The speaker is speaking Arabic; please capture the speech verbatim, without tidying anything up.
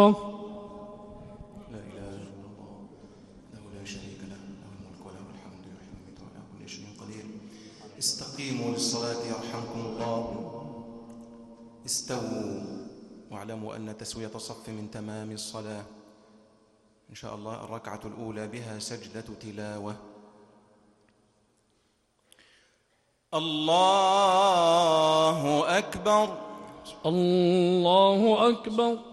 لا إله إلا الله له لا شريك له له الملك وله الحمد يحيي ويميت وعلى كل شيء قدير. استقيموا للصلاة يرحمكم الله. استووا واعلموا أن تسوية الصف من تمام الصلاة. إن شاء الله الركعة الأولى بها سجدة تلاوة. الله أكبر. الله أكبر.